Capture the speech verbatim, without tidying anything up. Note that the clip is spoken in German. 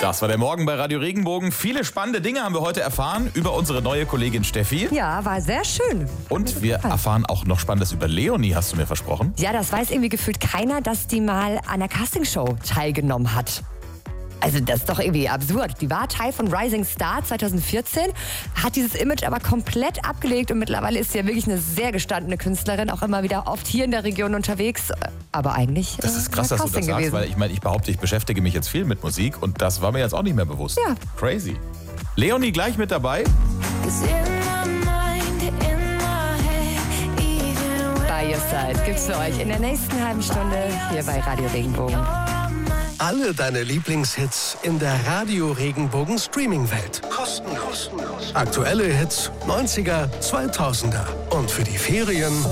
Das war der Morgen bei Radio Regenbogen. Viele spannende Dinge haben wir heute erfahren über unsere neue Kollegin Steffi. Ja, war sehr schön. Und wir erfahren auch noch Spannendes über Leonie, hast du mir versprochen. Ja, das weiß irgendwie gefühlt keiner, dass die mal an der Castingshow teilgenommen hat. Also das ist doch irgendwie absurd. Die war Teil von Rising Star zwanzig vierzehn, hat dieses Image aber komplett abgelegt und mittlerweile ist sie ja wirklich eine sehr gestandene Künstlerin, auch immer wieder oft hier in der Region unterwegs. Aber eigentlich Das ist krass, dass du das sagst, weil ich meine, ich behaupte, ich beschäftige mich jetzt viel mit Musik und das war mir jetzt auch nicht mehr bewusst. Ja. Crazy. Leonie gleich mit dabei. By Your Side gibt's für euch in der nächsten halben Stunde hier bei Radio Regenbogen. Alle deine Lieblingshits in der Radio Regenbogen Streaming-Welt. Kostenlos. Aktuelle Hits, neunziger, zweitausender. Und für die Ferien